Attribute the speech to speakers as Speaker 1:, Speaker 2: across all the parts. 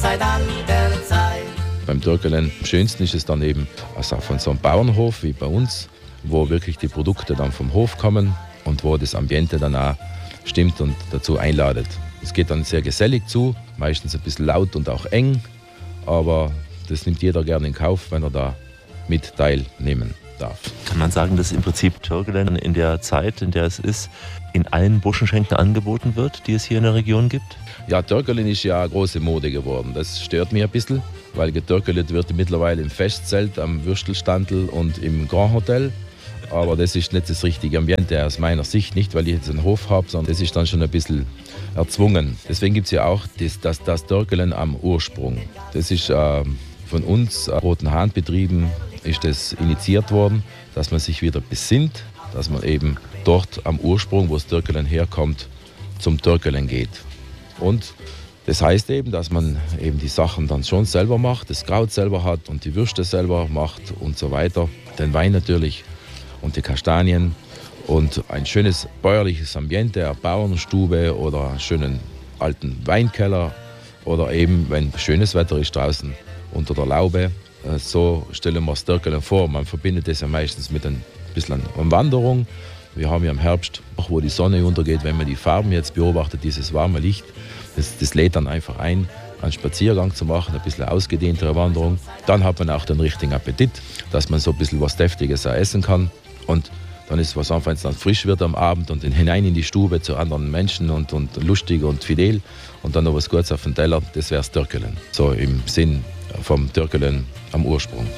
Speaker 1: seit an der Zeit.
Speaker 2: Beim Türkelen am schönsten ist es dann eben also von so einem Bauernhof wie bei uns, wo wirklich die Produkte dann vom Hof kommen und wo das Ambiente dann auch stimmt und dazu einladet. Es geht dann sehr gesellig zu, meistens ein bisschen laut und auch eng, aber das nimmt jeder gerne in Kauf, wenn er da mit teilnehmen darf.
Speaker 3: Kann man sagen, dass im Prinzip Türkelen in der Zeit, in der es ist, in allen Buschenschenken angeboten wird, die es hier in der Region gibt?
Speaker 2: Ja, Türkelen ist ja eine große Mode geworden. Das stört mich ein bisschen, weil getürkelet wird mittlerweile im Festzelt, am Würstelstandl und im Grand Hotel. Aber das ist nicht das richtige Ambiente aus meiner Sicht, nicht weil ich jetzt einen Hof habe, sondern das ist dann schon ein bisschen erzwungen. Deswegen gibt es ja auch das Türkelen am Ursprung. Das ist von uns, Roten Hahn betrieben, ist das initiiert worden, dass man sich wieder besinnt, dass man eben dort am Ursprung, wo das Türkelen herkommt, zum Türkelen geht. Und das heißt eben, dass man eben die Sachen dann schon selber macht, das Kraut selber hat und die Würste selber macht und so weiter. Den Wein natürlich und die Kastanien und ein schönes bäuerliches Ambiente, eine Bauernstube oder einen schönen alten Weinkeller oder eben, wenn schönes Wetter ist draußen, unter der Laube. So stellen wir das Türkelen vor. Man verbindet das ja meistens mit ein bisschen einer Wanderung. Wir haben ja im Herbst, auch wo die Sonne untergeht, wenn man die Farben jetzt beobachtet, dieses warme Licht, das lädt dann einfach ein, einen Spaziergang zu machen, ein bisschen ausgedehntere Wanderung. Dann hat man auch den richtigen Appetit, dass man so ein bisschen was Deftiges essen kann. Und dann ist was einfach, wenn es dann frisch wird am Abend und hinein in die Stube zu anderen Menschen und lustig und fidel und dann noch was Gutes auf den Teller, das wäre das Türkelen. So im Sinn vom Türkelen am Ursprung.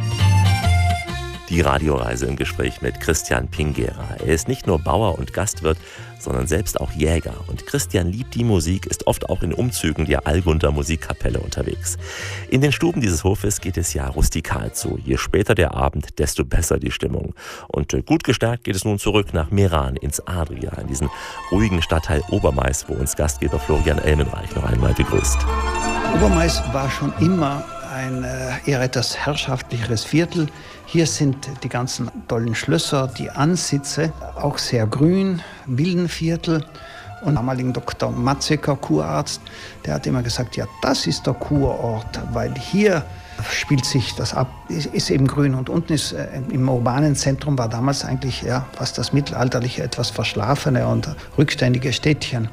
Speaker 3: Die Radioreise im Gespräch mit Christian Pingera. Er ist nicht nur Bauer und Gastwirt, sondern selbst auch Jäger. Und Christian liebt die Musik, ist oft auch in Umzügen der Allgunder Musikkapelle unterwegs. In den Stuben dieses Hofes geht es ja rustikal zu. Je später der Abend, desto besser die Stimmung. Und gut gestärkt geht es nun zurück nach Meran, ins Adria, in diesen ruhigen Stadtteil Obermais, wo uns Gastgeber Florian Elmenreich noch einmal begrüßt.
Speaker 4: Obermais war schon immer ein eher etwas herrschaftlicheres Viertel. Hier sind die ganzen tollen Schlösser, die Ansitze, auch sehr grün, Villenviertel. Und damaligen Dr. Matzeker, Kurarzt, der hat immer gesagt, ja, das ist der Kurort, weil hier spielt sich das ab, ist eben grün. Und unten ist im urbanen Zentrum war damals eigentlich fast das mittelalterliche, etwas verschlafene und rückständige Städtchen.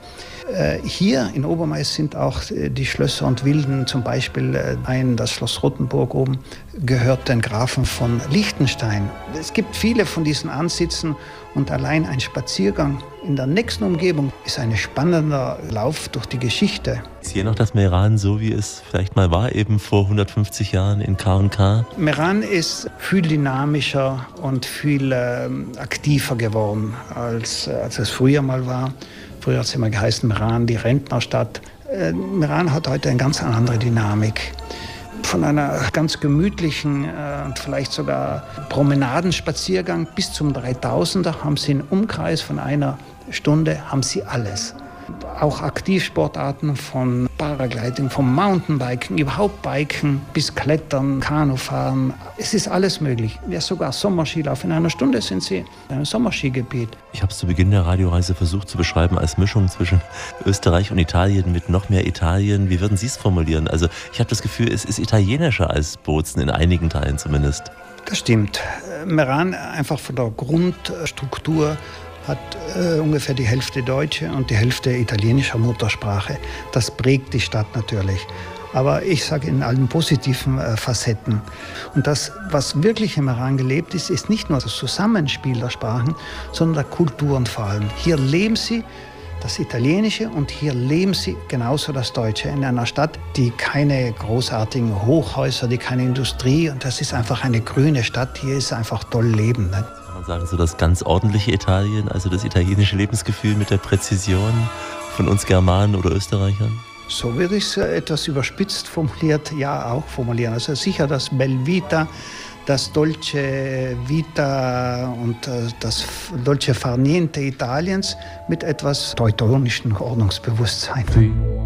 Speaker 4: Hier in Obermais sind auch die Schlösser und Villen, zum Beispiel das Schloss Rothenburg oben, gehört den Grafen von Liechtenstein. Es gibt viele von diesen Ansitzen und allein ein Spaziergang in der nächsten Umgebung ist ein spannender Lauf durch die Geschichte.
Speaker 3: Ist hier noch das Meran so, wie es vielleicht mal war, eben vor 150 Jahren in K&K?
Speaker 4: Meran ist viel dynamischer und viel aktiver geworden, als es früher mal war. Früher hat es immer geheißen, Meran, die Rentnerstadt. Meran hat heute eine ganz andere Dynamik. Von einer ganz gemütlichen und vielleicht sogar Promenadenspaziergang bis zum 3000er haben Sie einen Umkreis von einer Stunde, haben Sie alles. Auch Aktivsportarten von Paragliding, vom Mountainbiken, überhaupt Biken bis Klettern, Kanufahren. Es ist alles möglich. Ja, sogar Sommerskilauf. In einer Stunde sind Sie in einem Sommerskigebiet.
Speaker 3: Ich habe es zu Beginn der Radioreise versucht zu beschreiben als Mischung zwischen Österreich und Italien mit noch mehr Italien. Wie würden Sie es formulieren? Also ich habe das Gefühl, es ist italienischer als Bozen, in einigen Teilen zumindest.
Speaker 4: Das stimmt. Meran einfach von der Grundstruktur hat ungefähr die Hälfte deutsche und die Hälfte italienischer Muttersprache. Das prägt die Stadt natürlich. Aber ich sage in allen positiven Facetten. Und das, was wirklich im Meran gelebt ist, ist nicht nur das Zusammenspiel der Sprachen, sondern der Kulturen vor allem. Hier leben sie das Italienische und hier leben sie genauso das Deutsche in einer Stadt, die keine großartigen Hochhäuser, die keine Industrie, und das ist einfach eine grüne Stadt. Hier ist einfach toll leben. Ne?
Speaker 3: Sagen so das ganz ordentliche Italien, also das italienische Lebensgefühl mit der Präzision von uns Germanen oder Österreichern?
Speaker 4: So würde ich es etwas überspitzt formuliert, auch formulieren. Also sicher das Bel Vita, das Dolce Vita und das Dolce Far Niente Italiens mit etwas teutonischen Ordnungsbewusstsein.